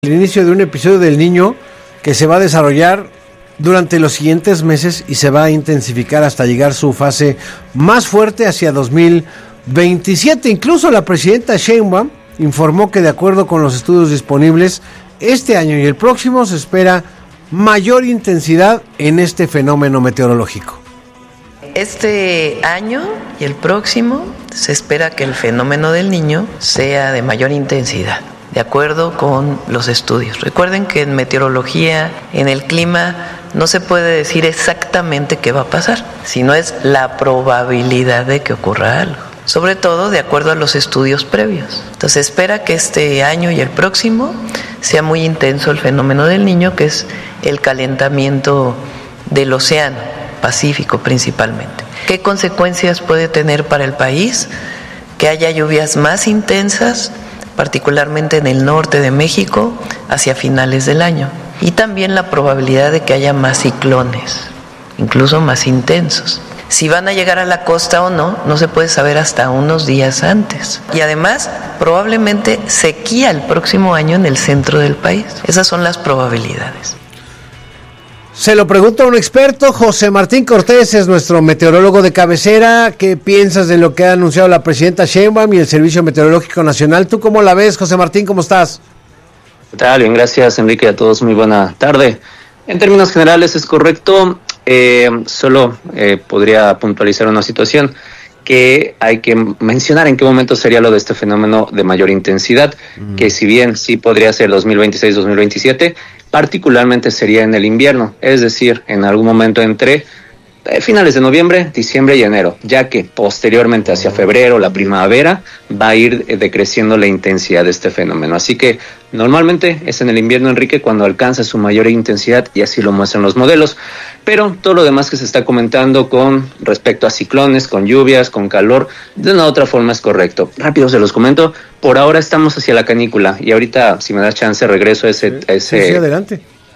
El inicio de un episodio del Niño que se va a desarrollar durante los siguientes meses y se va a intensificar hasta llegar su fase más fuerte hacia 2027. Incluso la presidenta Sheinbaum informó que de acuerdo con los estudios disponibles, este año y el próximo se espera mayor intensidad en este fenómeno meteorológico. Este año y el próximo se espera que el fenómeno del Niño sea de mayor intensidad, de acuerdo con los estudios. Recuerden que en meteorología, en el clima, no se puede decir exactamente qué va a pasar, sino es la probabilidad de que ocurra algo, sobre todo de acuerdo a los estudios previos. Entonces espera que este año y el próximo sea muy intenso el fenómeno del Niño, que es el calentamiento del océano Pacífico principalmente. ¿Qué consecuencias puede tener para el país? Que haya lluvias más intensas, particularmente en el norte de México, hacia finales del año. Y también la probabilidad de que haya más ciclones, incluso más intensos. Si van a llegar a la costa o no, no se puede saber hasta unos días antes. Y además, probablemente sequía el próximo año en el centro del país. Esas son las probabilidades. Se lo pregunto a un experto. José Martín Cortés es nuestro meteorólogo de cabecera. ¿Qué piensas de lo que ha anunciado la presidenta Sheinbaum y el Servicio Meteorológico Nacional? ¿Tú cómo la ves, José Martín? ¿Cómo estás? ¿Qué tal? Bien, gracias, Enrique. A todos muy buena tarde. En términos generales es correcto. Solo podría puntualizar una situación que hay que mencionar en qué momento sería lo de este fenómeno de mayor intensidad, que si bien sí podría ser 2026-2027, particularmente sería en el invierno, es decir, en algún momento entre finales de noviembre, diciembre y enero, ya que posteriormente hacia febrero, la primavera, va a ir decreciendo la intensidad de este fenómeno. Así que normalmente es en el invierno, Enrique, cuando alcanza su mayor intensidad, y así lo muestran los modelos. Pero todo lo demás que se está comentando con respecto a ciclones, con lluvias, con calor, de una u otra forma es correcto. Rápido se los comento. Por ahora estamos hacia la canícula, y ahorita, si me das chance, regreso a ese Sí, adelante.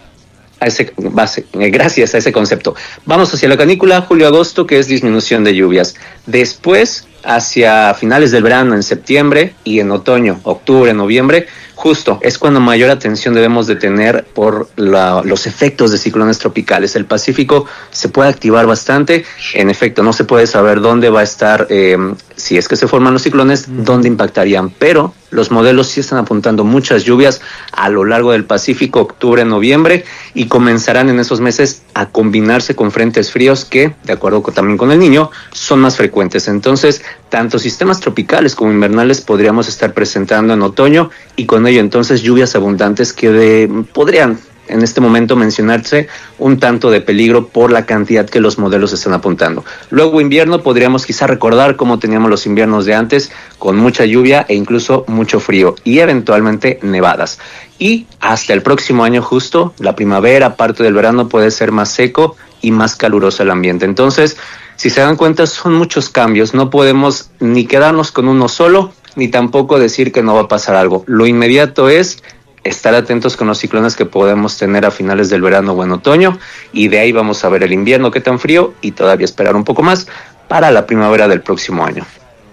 Gracias a ese concepto. Vamos hacia la canícula, julio-agosto, que es disminución de lluvias. Después, hacia finales del verano, en septiembre, y en otoño, octubre, noviembre, justo es cuando mayor atención debemos de tener por los efectos de ciclones tropicales. El Pacífico se puede activar bastante. En efecto, no se puede saber dónde va a estar, si es que se forman los ciclones, dónde impactarían, pero los modelos sí están apuntando muchas lluvias a lo largo del Pacífico, octubre, noviembre, y comenzarán en esos meses a combinarse con frentes fríos que, de acuerdo también con el Niño, son más frecuentes. Entonces, tanto sistemas tropicales como invernales podríamos estar presentando en otoño, y con ello entonces lluvias abundantes que podrían en este momento mencionarse un tanto de peligro por la cantidad que los modelos están apuntando. Luego invierno, podríamos quizá recordar cómo teníamos los inviernos de antes, con mucha lluvia e incluso mucho frío y eventualmente nevadas. Y hasta el próximo año justo, la primavera, parte del verano, puede ser más seco y más caluroso el ambiente. Entonces, si se dan cuenta, son muchos cambios. No podemos ni quedarnos con uno solo, ni tampoco decir que no va a pasar algo. Lo inmediato es estar atentos con los ciclones que podemos tener a finales del verano o en otoño, y de ahí vamos a ver el invierno qué tan frío, y todavía esperar un poco más para la primavera del próximo año.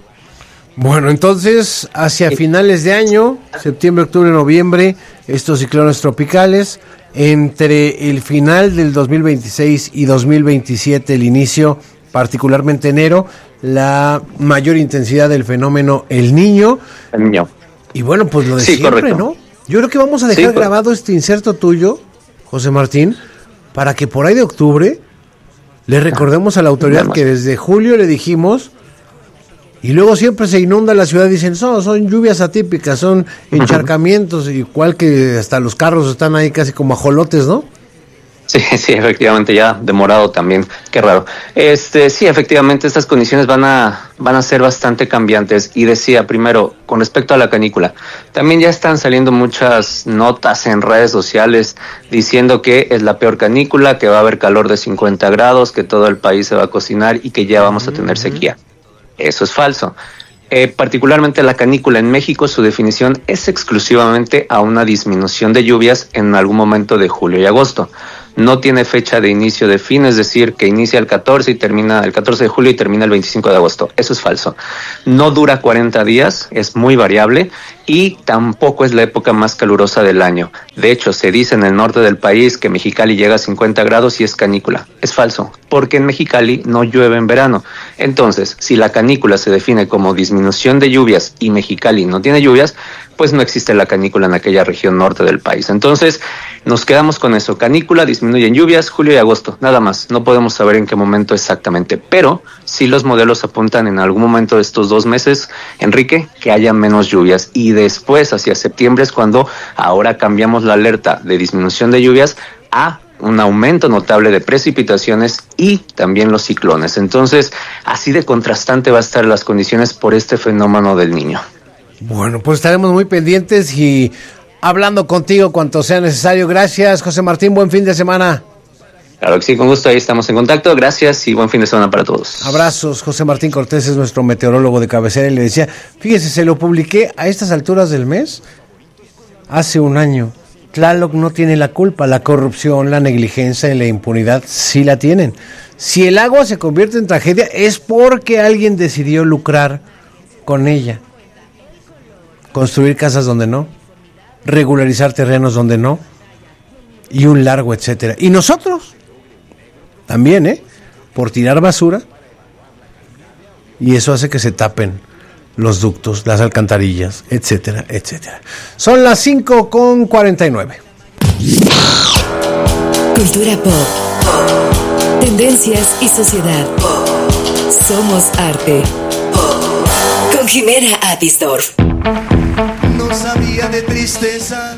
Bueno, entonces hacia finales de año, septiembre, octubre, noviembre, estos ciclones tropicales. Entre el final del 2026 y 2027, el inicio, particularmente enero, la mayor intensidad del fenómeno El Niño. El Niño. Y bueno, pues lo de sí, siempre, correcto. ¿no? Yo creo que vamos a dejar grabado este inserto tuyo, José Martín, para que por ahí de octubre le recordemos a la autoridad que desde julio le dijimos, y luego siempre se inunda la ciudad, dicen, son lluvias atípicas, son encharcamientos, igual que hasta los carros están ahí casi como ajolotes, ¿no? Sí, efectivamente, ya demorado también, qué raro. Sí, efectivamente, estas condiciones van a ser bastante cambiantes. Y decía, primero, con respecto a la canícula, también ya están saliendo muchas notas en redes sociales diciendo que es la peor canícula, que va a haber calor de 50 grados, que todo el país se va a cocinar y que ya vamos a tener sequía. Eso es falso. Particularmente la canícula en México, su definición es exclusivamente a una disminución de lluvias en algún momento de julio y agosto. no tiene fecha de inicio de fin, es decir, que inicia el 14 y termina el 14 de julio y termina el 25 de agosto. Eso es falso. No dura 40 días, es muy variable y tampoco es la época más calurosa del año. De hecho, se dice en el norte del país que Mexicali llega a 50 grados y es canícula. Es falso, porque en Mexicali no llueve en verano. Entonces, si la canícula se define como disminución de lluvias y Mexicali no tiene lluvias, pues no existe la canícula en aquella región norte del país. Entonces, nos quedamos con eso. Canícula, disminuyen lluvias, julio y agosto, nada más. No podemos saber en qué momento exactamente, pero sí los modelos apuntan en algún momento de estos 2 meses, Enrique, que haya menos lluvias. Y después, hacia septiembre, es cuando ahora cambiamos la alerta de disminución de lluvias a un aumento notable de precipitaciones y también los ciclones. Entonces, así de contrastante va a estar las condiciones por este fenómeno del Niño. Bueno, pues estaremos muy pendientes y hablando contigo cuanto sea necesario. Gracias, José Martín, buen fin de semana. Claro que sí, con gusto, ahí estamos en contacto. Gracias y buen fin de semana para todos. Abrazos. José Martín Cortés es nuestro meteorólogo de cabecera y le decía, fíjese, se lo publiqué a estas alturas del mes, hace un año. Tlaloc no tiene la culpa, la corrupción, la negligencia y la impunidad sí la tienen. Si el agua se convierte en tragedia es porque alguien decidió lucrar con ella. Construir casas donde no, regularizar terrenos donde no, y un largo etcétera. Y nosotros también, por tirar basura, y eso hace que se tapen los ductos, las alcantarillas, etcétera, etcétera. Son las 5:49. Cultura pop, tendencias y sociedad. Somos arte. Con Jimena Atisdorf. No sabía de tristeza.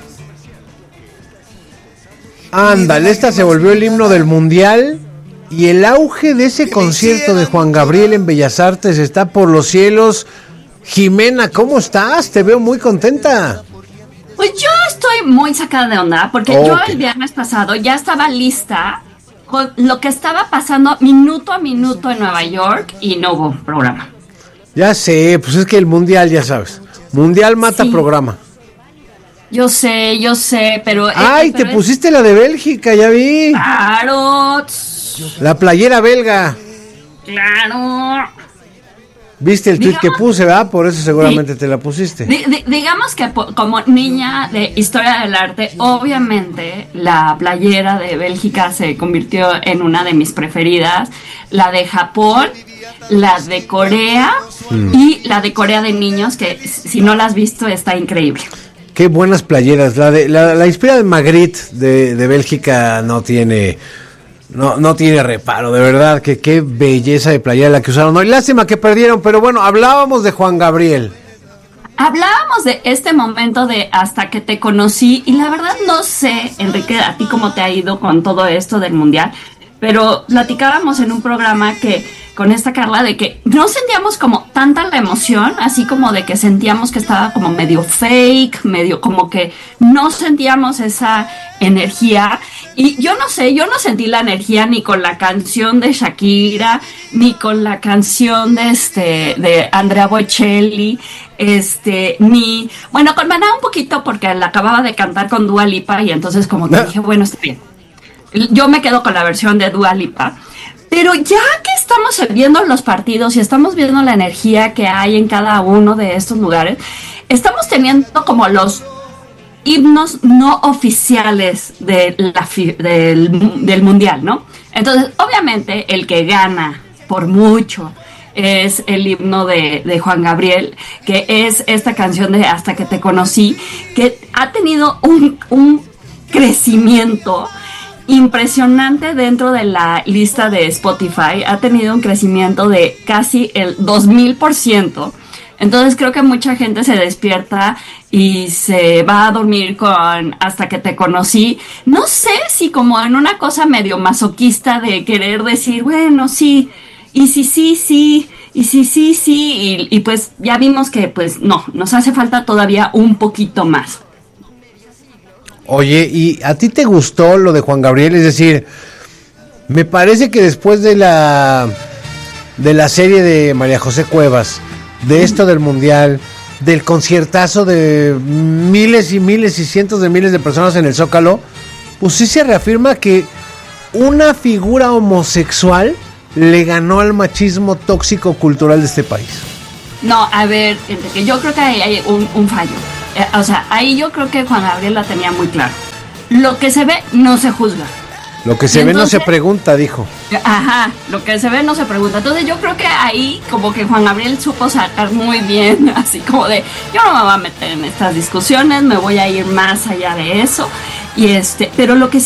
Ándale, esta se volvió el himno del Mundial y el auge de ese concierto de Juan Gabriel en Bellas Artes está por los cielos. Jimena, ¿cómo estás? Te veo muy contenta. Pues yo estoy muy sacada de onda porque yo el viernes pasado ya estaba lista con lo que estaba pasando minuto a minuto en Nueva York y no hubo programa. Ya sé, pues es que el Mundial, ya sabes. Mundial mata programa. Yo sé, pero... ¡Ay, te pusiste la de Bélgica, ya vi! ¡Claro! La playera belga. ¡Claro! ¿Viste el tweet que puse, verdad? Por eso seguramente te la pusiste. Digamos que como niña de historia del arte, obviamente la playera de Bélgica se convirtió en una de mis preferidas. La de Japón, la de Corea y la de Corea de niños, que si no la has visto está increíble. Qué buenas playeras. La inspira de Magritte de Bélgica no tiene reparo, de verdad, que qué belleza de playera la que usaron hoy. Lástima que perdieron, pero bueno, hablábamos de Juan Gabriel. Hablábamos de este momento de hasta que te conocí y la verdad no sé, Enrique, a ti cómo te ha ido con todo esto del Mundial, pero platicábamos en un programa con esta Carla de que no sentíamos como tanta la emoción, así como de que sentíamos que estaba como medio fake, medio como que no sentíamos esa energía. Y yo no sentí la energía ni con la canción de Shakira, ni con la canción de Andrea Bocelli, con Maná un poquito porque la acababa de cantar con Dua Lipa y entonces como que dije, bueno, está bien. Yo me quedo con la versión de Dua Lipa. Pero ya que estamos viendo los partidos y estamos viendo la energía que hay en cada uno de estos lugares, estamos teniendo como los himnos no oficiales del Mundial, ¿no? Entonces, obviamente, el que gana por mucho es el himno de Juan Gabriel, que es esta canción de Hasta que te conocí, que ha tenido un crecimiento impresionante dentro de la lista de Spotify. Ha tenido un crecimiento de casi el 2000%. Entonces creo que mucha gente se despierta y se va a dormir con Hasta que te conocí. No sé si como en una cosa medio masoquista de querer decir, bueno, sí, y sí, y pues ya vimos que pues no, nos hace falta todavía un poquito más. Oye, ¿y a ti te gustó lo de Juan Gabriel? Es decir, me parece que después de la serie de María José Cuevas, de esto del Mundial, del conciertazo de miles y miles y cientos de miles de personas en el Zócalo, pues sí se reafirma que una figura homosexual le ganó al machismo tóxico cultural de este país. No, a ver, Enrique, yo creo que ahí hay un fallo. O sea, ahí yo creo que Juan Gabriel la tenía muy claro. Lo que se ve no se juzga. Lo que se ve no se pregunta, dijo. Ajá, lo que se ve no se pregunta. Entonces yo creo que ahí como que Juan Gabriel supo sacar muy bien, así como de, yo no me voy a meter en estas discusiones, me voy a ir más allá de eso. Pero lo que